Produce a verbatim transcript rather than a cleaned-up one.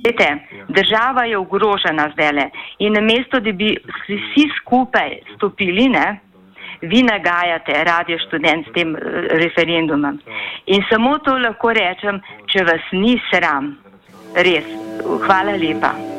Vete, država je ogrožena zdajle in namesto, da bi vsi skupaj stopili, ne, vi nagajate Radio Študent s tem referendumom. In samo to lahko rečem, če vas ni sram. Res. Hvala lepa.